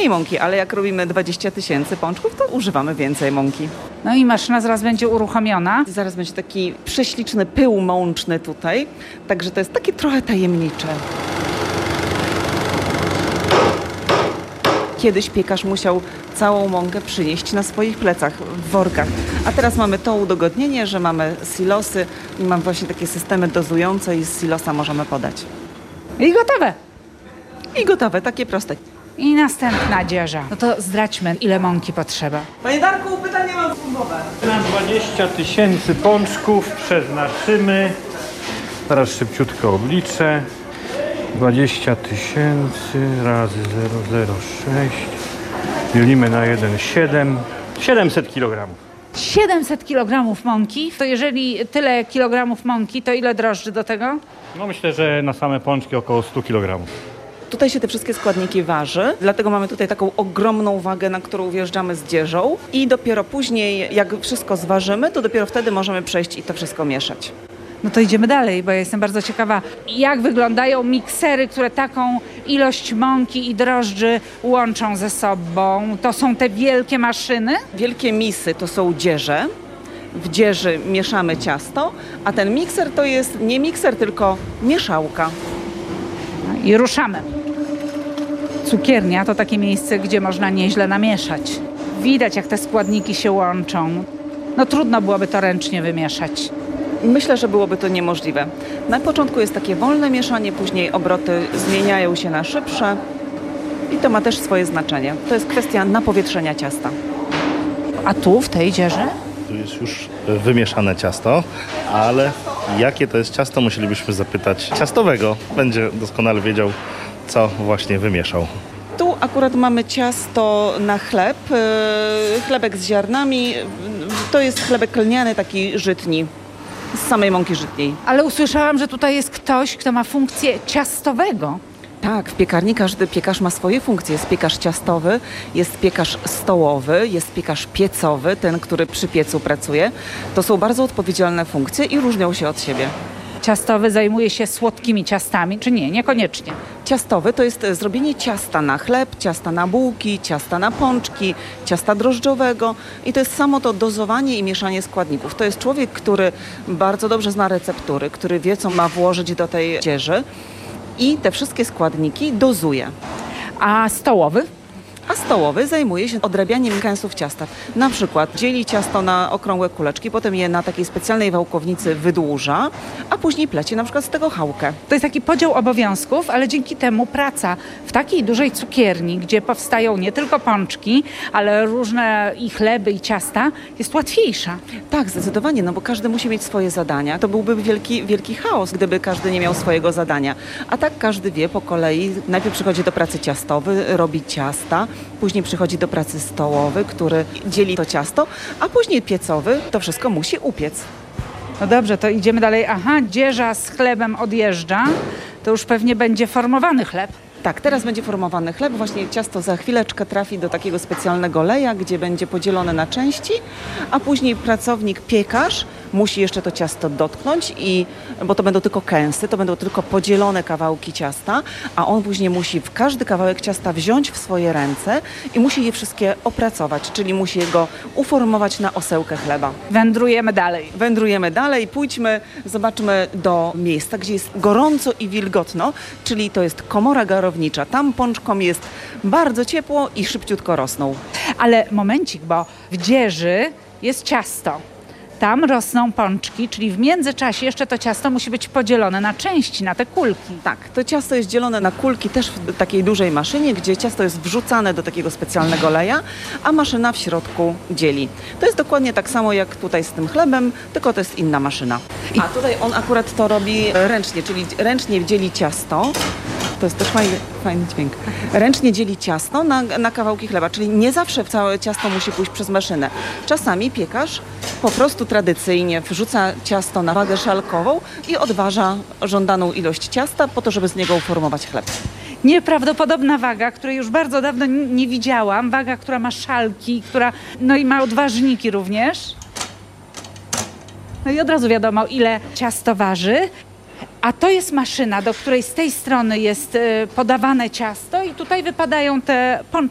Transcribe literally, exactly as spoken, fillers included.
mniej mąki, ale jak robimy dwadzieścia tysięcy pączków, to używamy więcej mąki. No i maszyna zaraz będzie uruchomiona. Zaraz będzie taki prześliczny pył mączny tutaj, także to jest takie trochę tajemnicze. Kiedyś piekarz musiał całą mąkę przynieść na swoich plecach, w workach. A teraz mamy to udogodnienie, że mamy silosy i mam właśnie takie systemy dozujące i z silosa możemy podać. I gotowe. I gotowe, takie proste. I następna dzieża. No to zdradźmy, ile mąki potrzeba. Panie Darku, pytanie mam służbowe. Na dwadzieścia tysięcy pączków przeznaczymy, teraz szybciutko obliczę, dwadzieścia tysięcy razy zero przecinek zero sześć dzielimy na jeden przecinek siedem, siedemset kilogramów. siedemset kilogramów mąki. To jeżeli tyle kilogramów mąki, to ile drożdży do tego? No myślę, że na same pączki około sto kilogramów. Tutaj się te wszystkie składniki waży, dlatego mamy tutaj taką ogromną wagę, na którą wjeżdżamy z dzieżą i dopiero później, jak wszystko zważymy, to dopiero wtedy możemy przejść i to wszystko mieszać. No to idziemy dalej, bo ja jestem bardzo ciekawa, jak wyglądają miksery, które taką ilość mąki i drożdży łączą ze sobą. To są te wielkie maszyny? Wielkie misy to są dzieże. W dzieży mieszamy ciasto, a ten mikser to jest nie mikser, tylko mieszałka. No i ruszamy. Cukiernia to takie miejsce, gdzie można nieźle namieszać. Widać, jak te składniki się łączą. No trudno byłoby to ręcznie wymieszać. Myślę, że byłoby to niemożliwe. Na początku jest takie wolne mieszanie, później obroty zmieniają się na szybsze i to ma też swoje znaczenie. To jest kwestia napowietrzenia ciasta. A tu, w tej dzieży? Tu jest już wymieszane ciasto, ale jakie to jest ciasto, musielibyśmy zapytać ciastowego. Będzie doskonale wiedział, co właśnie wymieszał. Tu akurat mamy ciasto na chleb, yy, chlebek z ziarnami. To jest chlebek lniany, taki żytni, z samej mąki żytniej. Ale usłyszałam, że tutaj jest ktoś, kto ma funkcję ciastowego. Tak, w piekarni każdy piekarz ma swoje funkcje. Jest piekarz ciastowy, jest piekarz stołowy, jest piekarz piecowy, ten, który przy piecu pracuje. To są bardzo odpowiedzialne funkcje i różnią się od siebie. Ciastowy zajmuje się słodkimi ciastami, czy nie? Niekoniecznie. Ciastowy to jest zrobienie ciasta na chleb, ciasta na bułki, ciasta na pączki, ciasta drożdżowego i to jest samo to dozowanie i mieszanie składników. To jest człowiek, który bardzo dobrze zna receptury, który wie, co ma włożyć do tej dzieży i te wszystkie składniki dozuje. A stołowy? A stołowy zajmuje się odrabianiem kęsów ciasta. Na przykład dzieli ciasto na okrągłe kuleczki, potem je na takiej specjalnej wałkownicy wydłuża, a później pleci na przykład z tego chałkę. To jest taki podział obowiązków, ale dzięki temu praca w takiej dużej cukierni, gdzie powstają nie tylko pączki, ale różne i chleby, i ciasta, jest łatwiejsza. Tak, zdecydowanie, no bo każdy musi mieć swoje zadania. To byłby wielki, wielki chaos, gdyby każdy nie miał swojego zadania. A tak każdy wie po kolei, najpierw przychodzi do pracy ciastowy, robi ciasta, później przychodzi do pracy stołowy, który dzieli to ciasto, a później piecowy to wszystko musi upiec. No dobrze, to idziemy dalej. Aha, dzieża z chlebem odjeżdża. To już pewnie będzie formowany chleb. Tak, teraz będzie formowany chleb. Właśnie ciasto za chwileczkę trafi do takiego specjalnego leja, gdzie będzie podzielone na części, a później pracownik piekarz musi jeszcze to ciasto dotknąć, i, bo to będą tylko kęsy, to będą tylko podzielone kawałki ciasta, a on później musi w każdy kawałek ciasta wziąć w swoje ręce i musi je wszystkie opracować, czyli musi go uformować na osełkę chleba. Wędrujemy dalej. Wędrujemy dalej, pójdźmy, zobaczmy do miejsca, gdzie jest gorąco i wilgotno, czyli to jest komora garownicza. Tam pączkom jest bardzo ciepło i szybciutko rosną. Ale momencik, bo w dzieży jest ciasto. Tam rosną pączki, czyli w międzyczasie jeszcze to ciasto musi być podzielone na części, na te kulki. Tak, to ciasto jest dzielone na kulki też w takiej dużej maszynie, gdzie ciasto jest wrzucane do takiego specjalnego leja, a maszyna w środku dzieli. To jest dokładnie tak samo jak tutaj z tym chlebem, tylko to jest inna maszyna. A tutaj on akurat to robi ręcznie, czyli ręcznie dzieli ciasto. To jest też fajny, fajny dźwięk. Ręcznie dzieli ciasto na, na kawałki chleba, czyli nie zawsze całe ciasto musi pójść przez maszynę. Czasami piekarz po prostu tradycyjnie wrzuca ciasto na wagę szalkową i odważa żądaną ilość ciasta po to, żeby z niego uformować chleb. Nieprawdopodobna waga, której już bardzo dawno n- nie widziałam. Waga, która ma szalki, która no i ma odważniki również. No i od razu wiadomo, ile ciasto waży. A to jest maszyna, do której z tej strony jest y, podawane ciasto i tutaj wypadają te pączki.